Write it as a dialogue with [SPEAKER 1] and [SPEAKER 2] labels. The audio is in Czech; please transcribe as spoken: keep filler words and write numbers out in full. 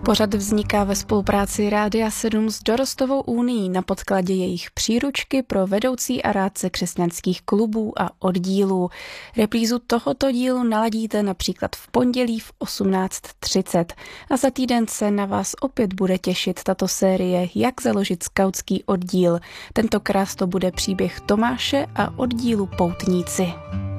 [SPEAKER 1] Pořad vzniká ve spolupráci Rádia sedm s Dorostovou unií na podkladě jejich příručky pro vedoucí a rádce křesťanských klubů a oddílů. Reprízu tohoto dílu naladíte například v pondělí v osmnáct třicet. A za týden se na vás opět bude těšit tato série Jak založit skautský oddíl. Tentokrát to bude příběh Tomáše a oddílu Poutníci.